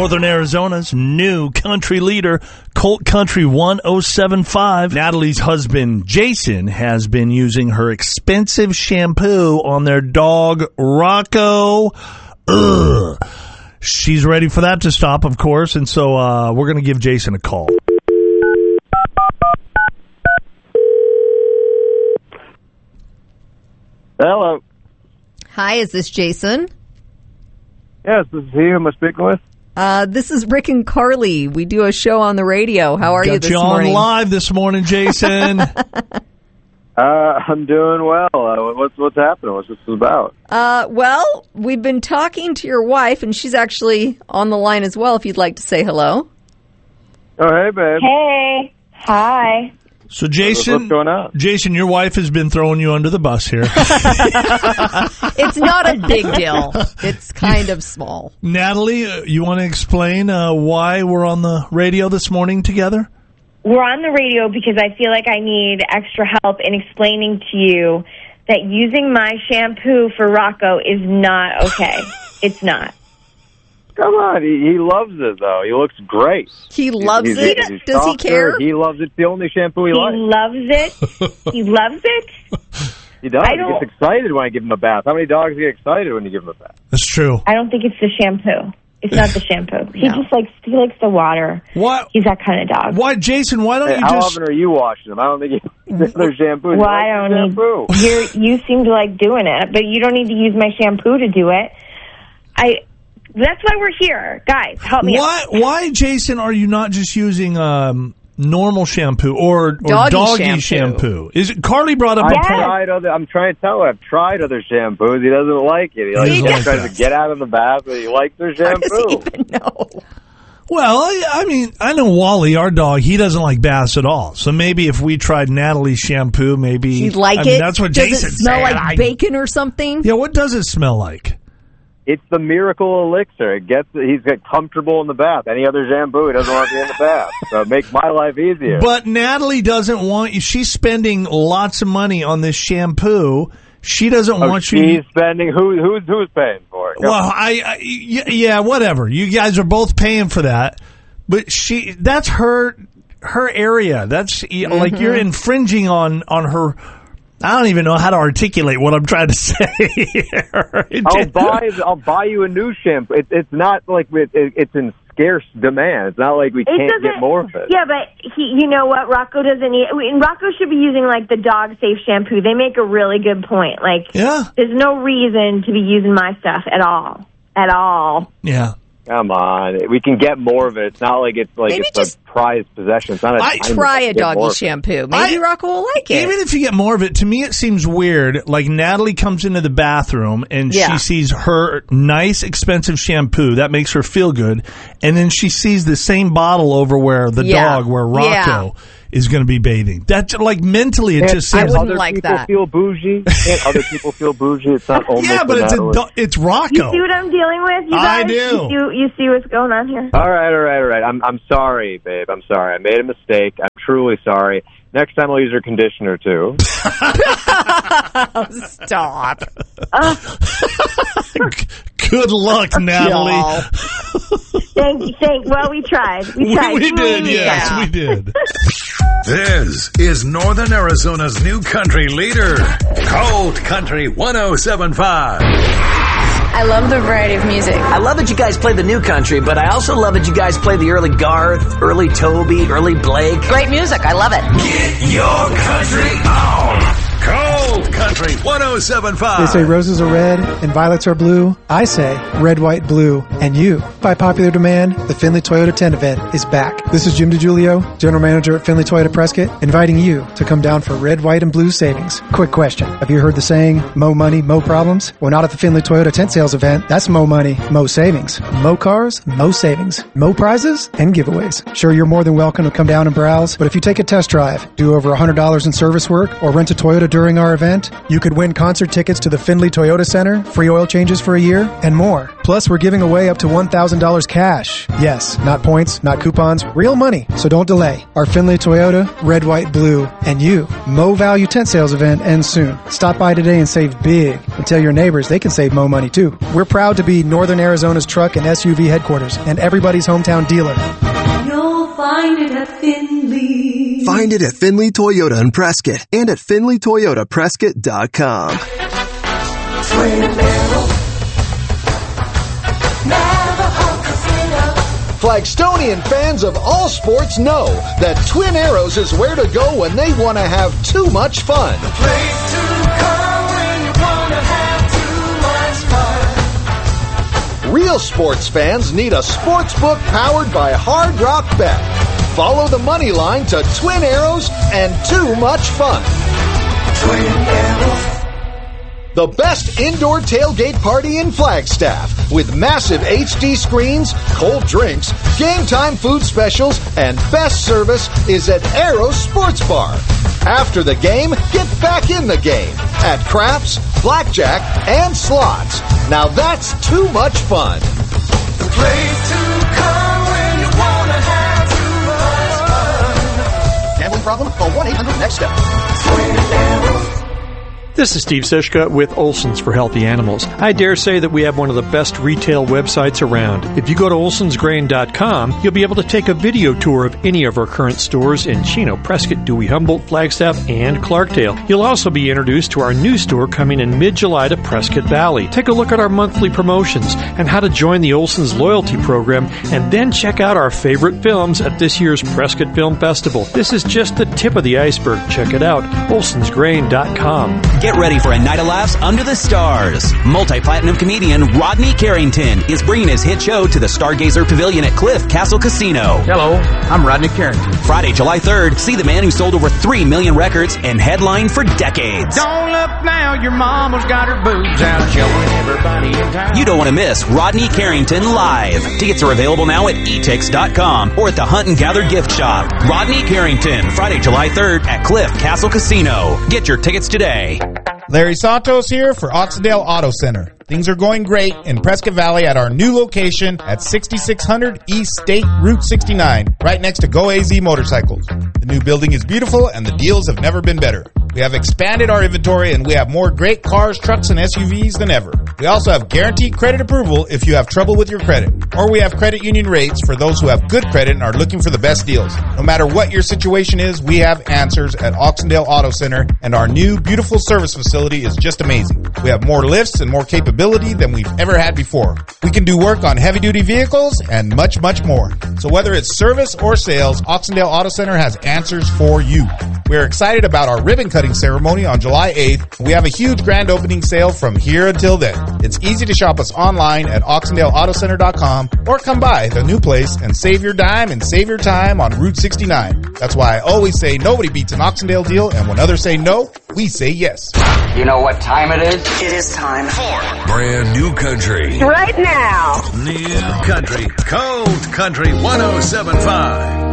Northern Arizona's new country leader, Colt Country 1075. Natalie's husband, Jason, has been using her expensive shampoo on their dog, Rocco. Ugh. She's ready for that to stop, of course, and so we're going to give Jason a call. Hello. Hi, is this Jason? Yes, this is he. Who am I speaking with? This is Rick and Carly. We do a show on the radio. How are you this morning? Got you on live this morning, Jason. I'm doing well. What's happening? What's this about? Well, we've been talking to your wife, and she's actually on the line as well, if you'd like to say hello. Oh, hey, babe. Hey. Hi. So, Jason, what's going on? Jason, your wife has been throwing you under the bus here. It's not a big deal. It's kind of small. Natalie, you want to explain why we're on the radio this morning together? We're on the radio because I feel like I need extra help in explaining to you that using my shampoo for Rocco is not okay. It's not. Come on, he loves it, though. He looks great. He loves it? Does he care? He loves it. It's the only shampoo he likes. He loves it. He loves it. He does. He gets excited when I give him a bath. How many dogs get excited when you give him a bath? That's true. I don't think it's the shampoo. It's not the shampoo. He just likes the water. What? He's that kind of dog. Why, Jason, why don't you how just... often are you washing him? I don't think there's shampoo. Well, I don't need... You seem to like doing it, but you don't need to use my shampoo to do it. That's why we're here. Guys, help me out. Why, Jason, are you not just using normal shampoo or doggy shampoo? Is it Carly brought up I'm trying to tell her I've tried other shampoos. He doesn't like it. He tries to get out of the bath, but he likes their shampoo. How does he even know? Well, I mean, I know Wally, our dog, he doesn't like baths at all. So maybe if we tried Natalie's shampoo, maybe... He'd like it? That's what Does Jason it smell said. like bacon or something? Yeah, what does it smell like? It's the miracle elixir. He's comfortable in the bath. Any other shampoo, he doesn't want to be in the bath. So it makes my life easier. But Natalie doesn't want you. She's spending lots of money on this shampoo. She doesn't want you. She's spending. Who's paying for it? Well, yeah, whatever. You guys are both paying for that. But that's her area. That's like you're infringing on her. I don't even know how to articulate what I'm trying to say here. I'll buy you a new shampoo. It's not like it's in scarce demand. It's not like we can't get more of it. Yeah, but you know what? Rocco doesn't need... Rocco should be using, like, the dog-safe shampoo. They make a really good point. Like, there's no reason to be using my stuff at all. At all. Yeah. Come on. We can get more of it. It's not like it's a prized possession. It's not try a doggy shampoo. Maybe Rocco will like it. Even if you get more of it, to me it seems weird. Like Natalie comes into the bathroom and she sees her nice, expensive shampoo. That makes her feel good. And then she sees the same bottle over where the dog, where Rocco is going to be bathing. That's like mentally it just seems... I wouldn't like that. Feel bougie. Can't other people feel bougie? It's not only but it's Rocco. You see what I'm dealing with, you guys? I do. You see what's going on here? All right. I'm sorry, babe. I'm sorry. I made a mistake. I'm truly sorry. Next time I'll use your conditioner, too. Stop. Good luck, Natalie. Thank. Well, we tried. We tried. We did, yes, we did. This is Northern Arizona's new country leader, Colt Country 1075. I love the variety of music. I love that you guys play the new country, but I also love that you guys play the early Garth, early Toby, early Blake. Great music. I love it. Get your country on. Colt Country 1075. They say roses are red and violets are blue. I say red, white, blue, and you. By popular demand, the Findlay Toyota 10 event is back. This is Jim DiGiulio, General Manager at Findlay Toyota Prescott, inviting you to come down for red, white, and blue savings. Quick question. Have you heard the saying, mo money, mo problems? Well, not at the Findlay Toyota tent sales event. That's mo money, mo savings. Mo cars, mo savings. Mo prizes, and giveaways. Sure, you're more than welcome to come down and browse, but if you take a test drive, do over $100 in service work, or rent a Toyota during our event, event, you could win concert tickets to the Findlay Toyota Center, free oil changes for a year, and more. Plus, we're giving away up to $1,000 cash. Yes, not points, not coupons, real money. So don't delay. Our Findlay Toyota, Red, White, Blue, and you. Mo Value tent sales event ends soon. Stop by today and save big. And tell your neighbors they can save Mo money too. We're proud to be Northern Arizona's truck and SUV headquarters and everybody's hometown dealer. You'll find it at Findlay. Find it at Findlay Toyota in Prescott and at FindlayToyotaPrescott.com. Twin Arrow. Flagstonian fans of all sports know that Twin Arrows is where to go when they want to have too much fun. The place to come when you want to have too much fun. Real sports fans need a sports book powered by Hard Rock Bet. Follow the money line to Twin Arrows and too much fun. Twin Arrows. The best indoor tailgate party in Flagstaff with massive HD screens, cold drinks, game time food specials, and best service is at Arrow Sports Bar. After the game, get back in the game at craps, blackjack, and slots. Now that's too much fun. The place to come when you want to have too much fun. Gambling problem? Call 1-800-NEXT-STEP. Twin Arrows. This is Steve Sishka with Olson's for Healthy Animals. I dare say that we have one of the best retail websites around. If you go to olsonsgrain.com, you'll be able to take a video tour of any of our current stores in Chino, Prescott, Dewey, Humboldt, Flagstaff, and Clarkdale. You'll also be introduced to our new store coming in mid-July to Prescott Valley. Take a look at our monthly promotions and how to join the Olson's loyalty program, and then check out our favorite films at this year's Prescott Film Festival. This is just the tip of the iceberg. Check it out, olsonsgrain.com. Get ready for a night of laughs under the stars. Multi-platinum comedian Rodney Carrington is bringing his hit show to the Stargazer Pavilion at Cliff Castle Casino. Hello, I'm Rodney Carrington. Friday, July 3rd, see the man who sold over 3 million records and headlined for decades. Don't look now, your mama's got her boobs out showing everybody in town. You don't want to miss Rodney Carrington live. Tickets are available now at etix.com or at the Hunt and Gather gift shop. Rodney Carrington, Friday, July 3rd at Cliff Castle Casino. Get your tickets today. Larry Santos here for Oxendale Auto Center. Things are going great in Prescott Valley at our new location at 6600 East State Route 69, right next to Go AZ Motorcycles. The new building is beautiful and the deals have never been better. We have expanded our inventory and we have more great cars, trucks, and SUVs than ever. We also have guaranteed credit approval if you have trouble with your credit. Or we have credit union rates for those who have good credit and are looking for the best deals. No matter what your situation is, we have answers at Oxendale Auto Center, and our new beautiful service facility is just amazing. We have more lifts and more capability than we've ever had before. We can do work on heavy-duty vehicles and much, much more. So whether it's service or sales, Oxendale Auto Center has answers for you. We're excited about our ribbon cutting ceremony on July 8th. We have a huge grand opening sale from here until then. It's easy to shop us online at oxendaleautocenter.com or come by the new place and save your dime and save your time on Route 69. That's why I always say nobody beats an Oxendale deal, and when others say no, we say yes. You know what time it is? It is time for brand new country. Right now. New country. Cold Country 107.5.